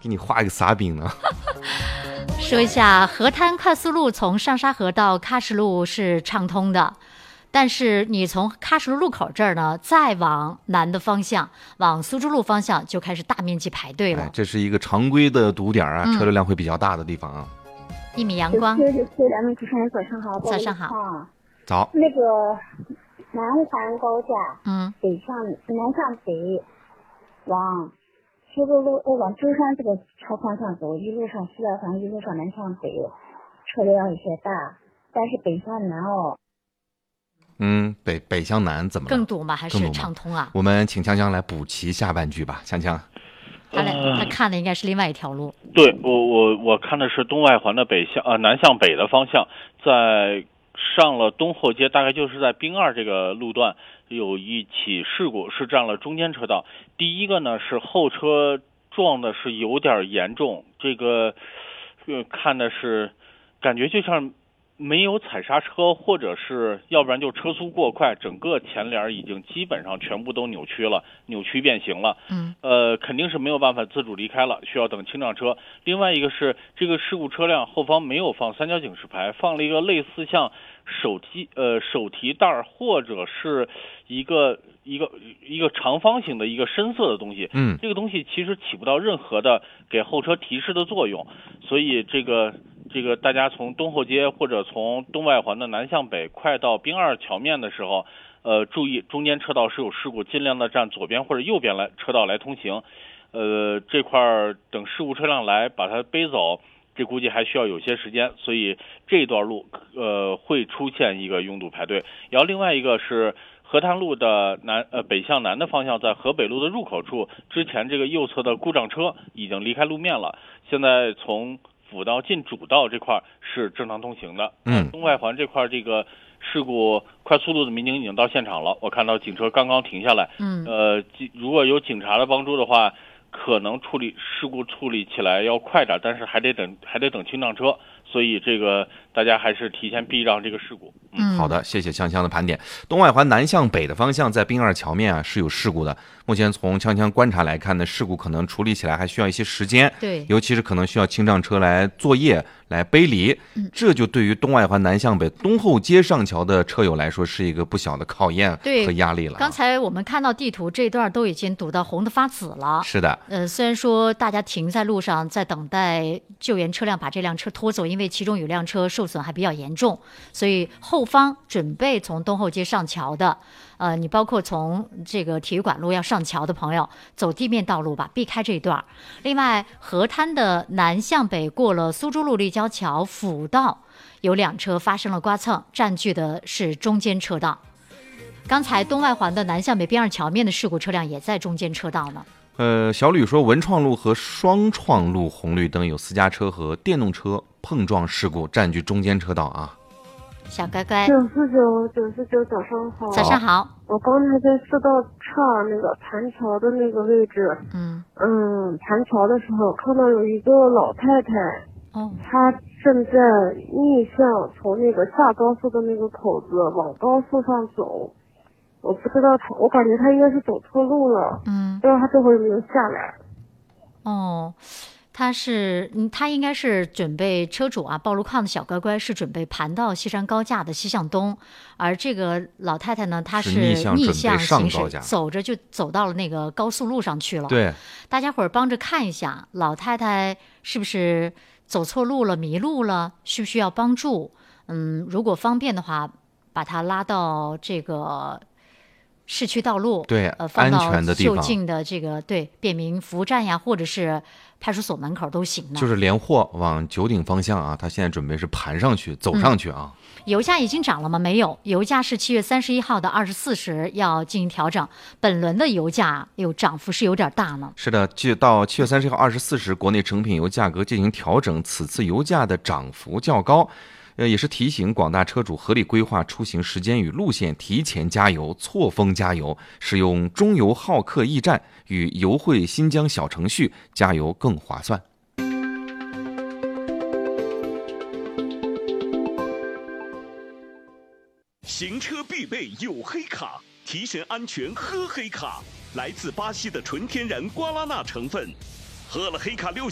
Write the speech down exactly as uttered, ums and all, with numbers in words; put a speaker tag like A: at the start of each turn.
A: 给你画一个撒饼呢。
B: 说一下，河滩快速路从上沙河到喀什路是畅通的。但是你从喀什路路口这儿呢，再往南的方向，往苏州路方向就开始大面积排队了。
A: 哎、这是一个常规的堵点啊，嗯、车流量会比较大的地方啊。
B: 一米阳光，
C: 对对对，两位主持人早上好。
B: 早上好。
A: 早。
C: 那个南环高架，
B: 嗯，
C: 北向南向北往苏州路呃往舟山这个朝方向走，一路上西二环，一路上南向北，车流量有些大，但是北向南哦。
A: 嗯，北北向南怎么了？
B: 更堵吗？还是畅通啊？
A: 我们请锵锵来补齐下半句吧，锵锵。
B: 他来，他看的应该是另外一条路。
D: 对，我我我看的是东外环的北向呃南向北的方向，在上了东后街，大概就是在兵二这个路段有一起事故，是占了中间车道。第一个呢是后车撞的是有点严重，这个呃看的是感觉就像没有踩刹车，或者是要不然就车速过快，整个前脸已经基本上全部都扭曲了，扭曲变形了。
B: 嗯，
D: 呃，肯定是没有办法自主离开了，需要等清障车。另外一个是这个事故车辆后方没有放三角警示牌，放了一个类似像手提呃手提袋或者是一个一个一个长方形的一个深色的东西。
A: 嗯，
D: 这个东西其实起不到任何的给后车提示的作用，所以这个。这个大家从东后街或者从东外环的南向北快到兵二桥面的时候，呃，注意中间车道是有事故，尽量的站左边或者右边来车道来通行。呃，这块等事故车辆来把它背走，这估计还需要有些时间，所以这段路呃会出现一个拥堵排队。然后另外一个是河滩路的南呃北向南的方向，在河北路的入口处，之前这个右侧的故障车已经离开路面了，现在从辅道进主道这块是正常通行的。
A: 嗯，
D: 东外环这块这个事故快速路的民警已经到现场了，我看到警车刚刚停下来。
B: 嗯，
D: 呃，如果有警察的帮助的话，可能处理事故处理起来要快点，但是还得等还得等清障车，所以这个大家还是提前避让这个事故。
B: 嗯，
A: 好的，谢谢锵锵的盘点。东外环南向北的方向，在兵二桥面啊是有事故的。目前从锵锵观察来看呢，事故可能处理起来还需要一些时间，
B: 对，
A: 尤其是可能需要清障车来作业来背离，
B: 嗯，
A: 这就对于东外环南向北东后街上桥的车友来说是一个不小的考验和压力了。
B: 刚才我们看到地图这段都已经堵到红的发紫了。
A: 是的，
B: 呃，虽然说大家停在路上在等待救援车辆把这辆车拖走，因为其中有辆车受损还比较严重，所以后方准备从东后街上桥的，呃，你包括从这个体育馆路要上桥的朋友，走地面道路吧，避开这一段。另外，河滩的南向北过了苏州路立交桥辅道，有两车发生了刮蹭，占据的是中间车道。刚才东外环的南向北边上桥面的事故车辆也在中间车道呢。
A: 呃，小吕说，文创路和双创路红绿灯有私家车和电动车碰撞事故，占据中间车道啊。
B: 小乖乖，
C: 九四九九四九，早上好。
B: 早上好。
C: 我刚才在四道岔那个盘桥的那个位置，
B: 嗯
C: 嗯，盘桥的时候看到有一个老太太，
B: 哦，
C: 她正在逆向从那个下高速的那个口子往高速上走。我不知道他，我感觉他应该是走错路了。
B: 嗯，
C: 不知道他这会儿有没有下来。
B: 哦，他是，嗯，他应该是准备车主啊，报路况的小乖乖是准备盘到西山高架的西向东，而这个老太太呢，她是逆向行驶，走着就走到了那个高速路上去了。
A: 对，
B: 大家伙儿帮着看一下，老太太是不是走错路了、迷路了，需不需要帮助？嗯，如果方便的话，把她拉到这个市区道路，
A: 对，
B: 呃，放到
A: 安全的地方，
B: 就近的这个对便民服务站呀，或者是派出所门口都行呢。
A: 就是连货往九鼎方向啊，他现在准备是盘上去，走上去啊。
B: 嗯、油价已经涨了吗？没有，油价是七月三十一号的二十四时要进行调整。本轮的油价有涨幅是有点大呢。
A: 是的，就到七月三十一号二十四时，国内成品油价格进行调整，此次油价的涨幅较高。呃，也是提醒广大车主合理规划出行时间与路线，提前加油，错峰加油，使用中油浩克驿站与油汇新疆小程序加油更划算。
E: 行车必备有黑卡，提神安全喝黑卡，来自巴西的纯天然瓜拉纳成分，喝了黑卡六。